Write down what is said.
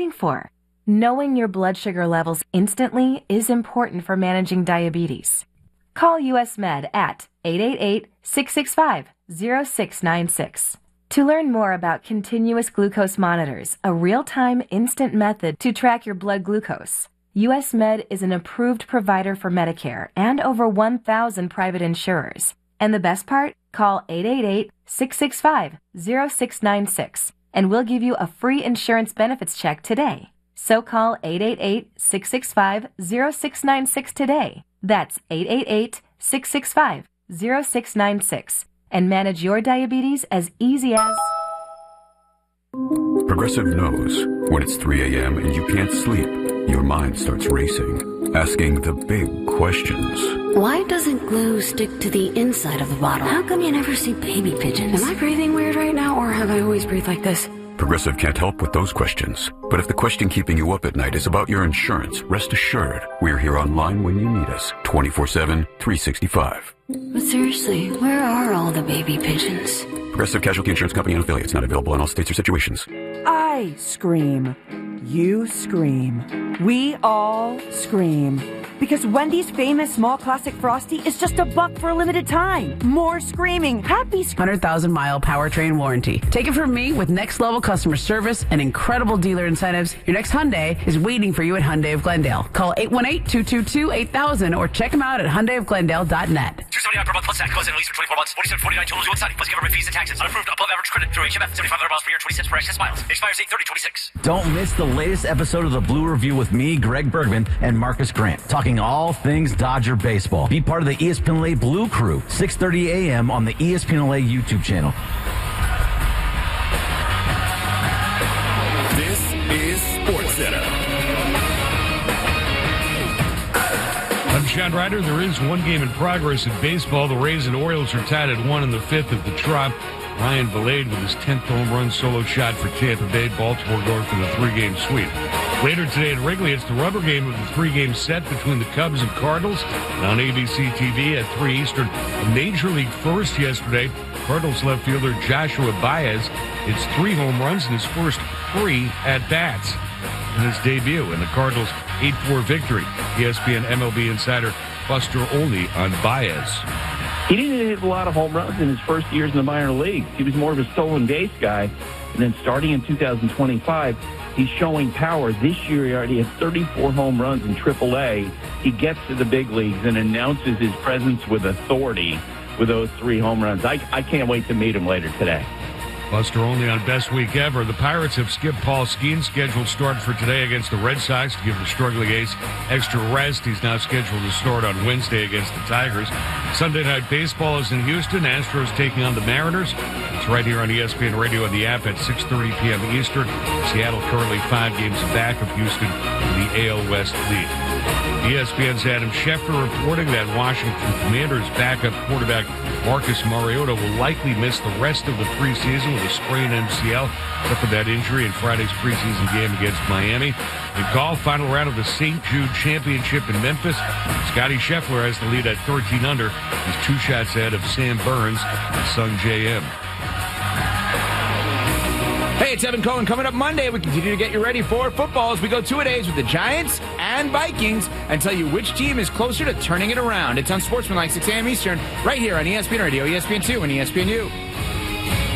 waiting for? Knowing your blood sugar levels instantly is important for managing diabetes. Call US Med at 888-665-0696. To learn more about continuous glucose monitors, a real-time instant method to track your blood glucose, US Med is an approved provider for Medicare and over 1,000 private insurers. And the best part? Call 888-665-0696 and we'll give you a free insurance benefits check today. So call 888-665-0696 today. That's 888-665-0696 and manage your diabetes as easy as... Progressive knows when it's 3 a.m. and you can't sleep, your mind starts racing, asking the big questions. Why doesn't glue stick to the inside of the bottle? How come you never see baby pigeons? Am I breathing weird right now, or have I always breathed like this? Progressive can't help with those questions. But if the question keeping you up at night is about your insurance, rest assured, we're here online when you need us, 24/7, 365. But seriously, where are all the baby pigeons? Progressive Casualty Insurance Company and affiliates, not available in all states or situations. I scream. You scream. We all scream. Because Wendy's famous small classic Frosty is just $1 for a limited time. More screaming. Happy 100,000-mile powertrain warranty. Take it from me, with next-level customer service and incredible dealer incentives, your next Hyundai is waiting for you at Hyundai of Glendale. Call 818-222-8000 or check them out at HyundaiofGlendale.net. $279 per month plus tax. Close in lease for 24 months. 47.49 total due on signing. Plus government fees and taxes. Unapproved above average credit through HMF. 7,500 miles per year. 20 cents per excess miles. Expires 8/30/26. Don't miss the latest episode of the Blue Review with me, Greg Bergman, and Marcus Grant, talking all things Dodger baseball. Be part of the ESPN LA Blue Crew, 6:30 a.m. on the ESPN LA YouTube channel. This is SportsCenter. I'm Sean Ryder. There is one game in progress in baseball. The Rays and Orioles are tied at 1 in the 5th of the Trop. Ryan Vilade with his 10th home run solo shot for Tampa Bay. Baltimore going for the 3-game sweep. Later today at Wrigley, it's the rubber game of the 3-game set between the Cubs and Cardinals. And on ABC TV at 3 Eastern, a Major League first yesterday. Cardinals left fielder Joshua Baez hits 3 home runs in his first 3 at-bats in his debut in the Cardinals' 8-4 victory. ESPN MLB insider Buster Olney on Baez. He didn't hit a lot of home runs in his first years in the minor leagues. He was more of a stolen base guy. And then starting in 2025, he's showing power. This year, he already has 34 home runs in AAA. He gets to the big leagues and announces his presence with authority with those 3 home runs. I can't wait to meet him later today. Buster Olney on Best Week Ever. The Pirates have skipped Paul Skeens' scheduled start for today against the Red Sox to give the struggling ace extra rest. He's now scheduled to start on Wednesday against the Tigers. Sunday Night Baseball is in Houston. Astros taking on the Mariners. It's right here on ESPN Radio and the app at 6:30 p.m. Eastern. Seattle currently 5 games back of Houston in the AL West lead. ESPN's Adam Schefter reporting that Washington Commanders backup quarterback Marcus Mariota will likely miss the rest of the preseason with a sprained MCL, except for that injury in Friday's preseason game against Miami. In golf, final round of the St. Jude Championship in Memphis. Scotty Scheffler has the lead at 13 under. He's 2 shots ahead of Sam Burns and Sung J.M. Hey, it's Evan Cohen. Coming up Monday, we continue to get you ready for football as we go 2-a-days with the Giants and Vikings and tell you which team is closer to turning it around. It's on Sportsmanlike 6 a.m. Eastern, right here on ESPN Radio, ESPN2, and ESPNU.